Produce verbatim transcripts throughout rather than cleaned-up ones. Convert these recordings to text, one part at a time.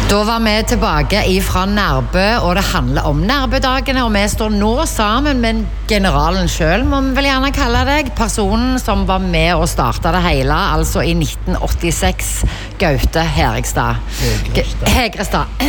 Da var vi tilbake fra Nærbø, og det handler om Nærbødagene, og vi står nå sammen med generalen selv, må vi vel gjerne kalle deg, personen som var med og startet det hele, altså i nitten åttiseks, Gaute Herigstad. Hegrestad.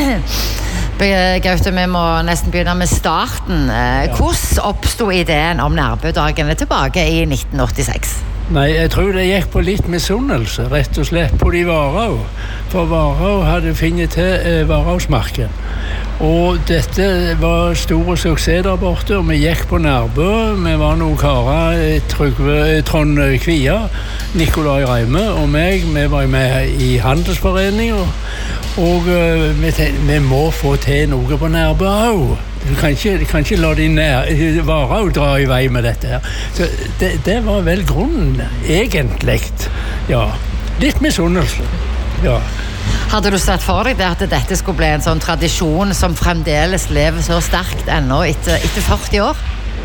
Gaute, vi må nesten begynne med starten. Hvordan oppstod ideen om Nærbødagene tilbake i nitten åttiseks? Nei, jeg tror det gikk på litt misunnelse, rett og slett, på de Varhaug. For Varhaug hadde finnet til eh, Varhausmarken. Og dette var stor suksess der borte, og vi gikk på Nærbø. Vi var noen karer, Trygve, Trond Kvia, Nikolai Reime og meg. Vi var med i handelsforeningen, og uh, vi tenkte, vi må få til noe på Nærbø også. Du kan ikke, du kan ikke la de Varhaug dra i vei med dette her. Så det, det var vel grunnen, egentlig. Ja, litt misunnelse. Ja. Hadde du sett for deg det at dette skulle bli en sånn tradisjon som fremdeles lever så sterkt ennå etter, etter førti år?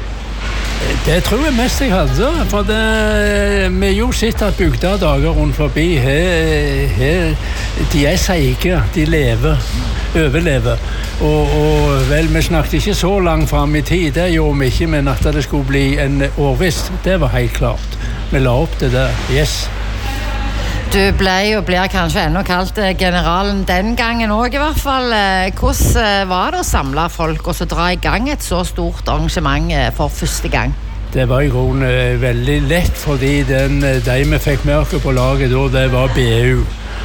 Det tror jeg mest jeg hadde, for det, vi jo sett at bygda dager rundt forbi, he, he, de er seige, de lever, overlever. Og, og vel, vi snakket ikke så langt frem i tid, det gjorde vi ikke, men at det skulle bli en årvist, det var helt klart. Vi la opp det der, yes. Du ble og blir kanskje enda kalt generalen den gangen også i hvert fall. Hvordan var det å samle folk og så dra i gang et så stort arrangement for første gang? Det var i grunnen veldig lett, fordi den, de vi fikk med oss på laget da, det var B U.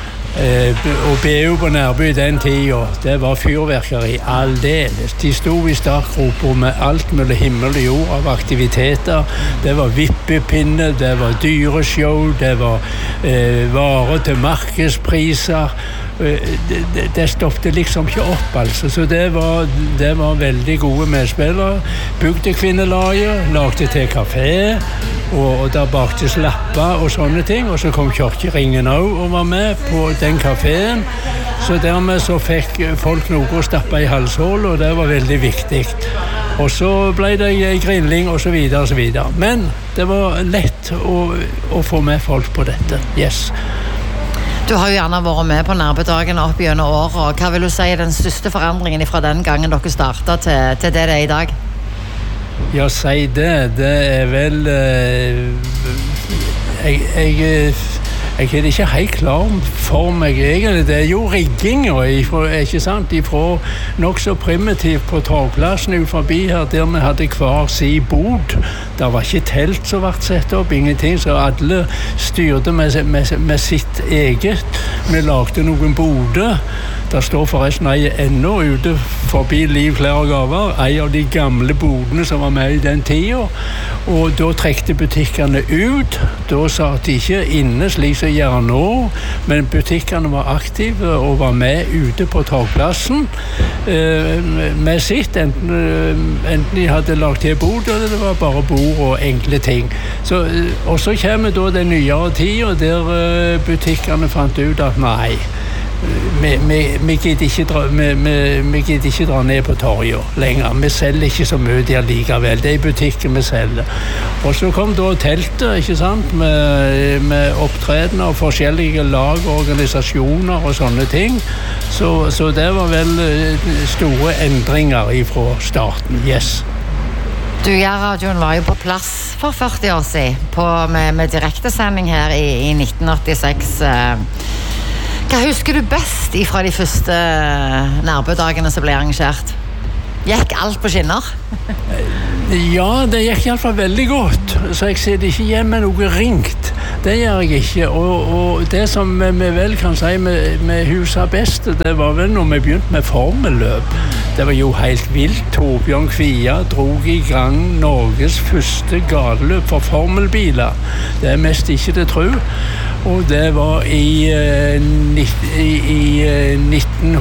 Eh, og B U på Nærbø i den tida, det var fyrverkeri aldeles. De stod i startgroper med alt mellom himmel og jord av aktiviteter. Det var vippepinne, det var dyreshow, det var eh, varer til markedspriser. Eh, det, det, det stoppte liksom ikke opp, altså. Så det var, det var veldig gode medspillere. Bygdekvinnelaget, lagde til kafé, og, og der bakte slapper og sånne ting. Og så kom kirkeringen også og var med på den kaféen, så dermed så fikk folk noe å stappe i halshålet, og det var veldig viktig. Og så ble det grilling og så videre og så videre. Men det var lett å, å få med folk på dette, yes. Du har jo gjerne vært med på Nærbødagene opp gjennom året, og hva vil du si er den største forandringen fra den gangen dere startet til, til det det er i dag? Ja, si det, det er vel eh, jeg, jeg Jeg er ikke helt klar for meg egentlig. Det er jo rigginger, ikke sant? Fra nok så primitivt på torgplassen ut forbi her, der vi hadde hver si bod. Det var ikke telt som ble sett opp, ingenting, så alle styrte med, med, med sitt eget. Vi lagde noen boder. Der står forresten ei ennå ute forbi Liv Klær og Gaver, ei av de gamle bodene som var med i den tida. Og da trekte butikkene ut. Da satt de ikke inne slik som gjør nå, men butikkene var aktive og var med ute på torgplassen eh, med sitt, enten, enten de hadde lagt til bod, eller det var bare bord og enkle ting. Så, og så kommer da den nyere tida, der eh, butikkene fant ut at nei, Vi, vi, vi, gidder ikke dra, vi, vi, vi gidder ikke dra ned på torget lenger. Vi selger ikke så mye der likevel. Det er i butikken vi selger. Og så kom da teltet, ikke sant, med, med opptredener og forskjellige lag og organisasjoner og sånne ting. Så, så det var vel store endringer fra starten, yes. Du, Jærradioen var jo på plass for førti år siden på, med, med direktesending her i, i nitten åttiseks. Hva husker du best fra de første Nærbødagene som ble arrangert? Gikk alt på skinner? Ja, det gikk i alle fall veldig godt. Så jeg sitter ikke hjemme med noe ringt. Det gjør jeg ikke. Og, og det som vi vel kan si med, med huset best, det var vel når vi begynte med formelløp. Det var jo helt vilt. Torbjørn Kvia drog i gang Norges første gateløp for formelbiler. Det er mest ikke det tro. Og det var i, i, i nitten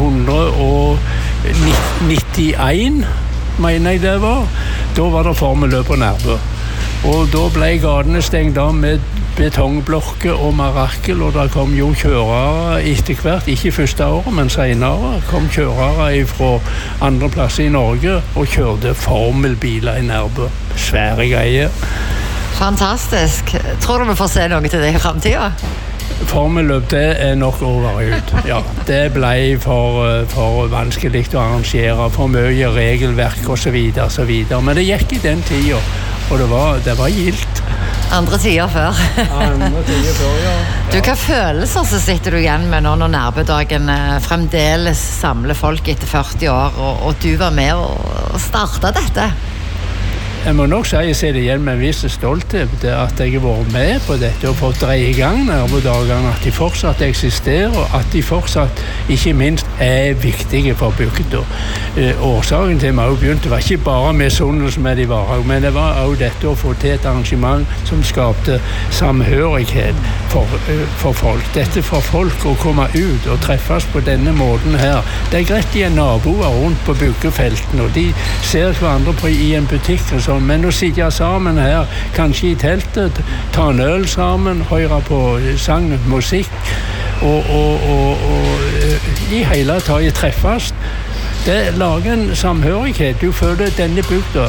nittien, mener jeg det var. Da var det formelløp på Nærbø. Og da ble gatene stengt av med betongblokker og marakel, og der kom jo kjørere etter hvert, ikke første året, men senere, kom kjørere fra andre plasser i Norge og kjørte formelbiler i Nærbø. Svære greier. Fantastisk. Tror du vi får se noe til det i fremtiden? formelløp, det er nok over ut. Ja, det ble for, for vanskelig å arrangere, for mye regelverk og så videre, så videre. Men det gikk i den tiden, og det var, det var gildt. Andre tider før. Andre tider før, ja. Du, hva følelser så sitter du igjen med nå når Nærbødagen fremdeles samler folk etter førti år, og, og du var med å starte dette? Jeg må nok si jeg ser det igjen med en viss stolthet at jeg har vært med på dette og fått dreie i gang Nærbødagene, at de fortsatt eksisterer, og at de fortsatt, ikke minst, er viktige for bygda. Eh, årsaken til meg begynte var ikke bare med sunnelse med de varer, men det var også dette å få til et arrangement som skapte samhørighet for, uh, for folk. Dette for folk å komme ut og treffes på denne måten her. Det er greit de er naboer rundt på byggefelten, og de ser hverandre på, i en butikk og sånn, men å sitte sammen her, kanskje i teltet, ta en øl sammen, høre på sang, musikk, og, og, og, og i hele taget treffes. Det lager en samhørighet. Du føler denne bygda,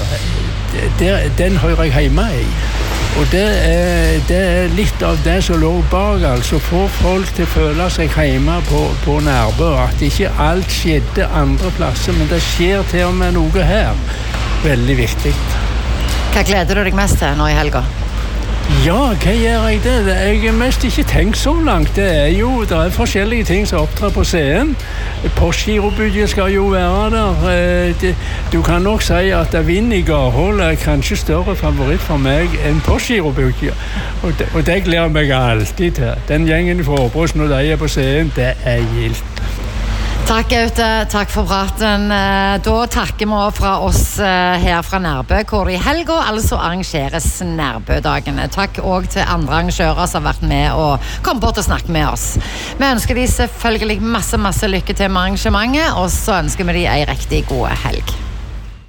den hører jeg hjemme i. Og det er, det er litt av det som lå bak, altså få folk til å føle seg hjemme på, på Nærbø, at ikke alt skjedde andre plasser, men det skjer til og med noe her. Veldig viktig. Hva gleder du deg mest til nå i helga? Ja, hva gjør jeg det? Jeg har mest ikke tenkt så langt. Det er jo, det er forskjellige ting som opptrer på scenen. Postgirobygget skal jo være der. Du kan nok si at Vind i Garhold er kanskje større favoritt for meg enn Postgirobygget. Og det, og det gleder meg alltid til. Den gjengen fra Åbros når de er på scenen, det er gildt. Takk, Gaute. Takk for praten. Da takker vi fra oss her fra Nærbø, hvor i helga altså arrangeres Nærbødagene. Takk også til andre arrangører som har vært med og kom bort og snakket med oss. Vi ønsker de selvfølgelig masse, masse lykke til med arrangementet, og så ønsker vi de en riktig god helg.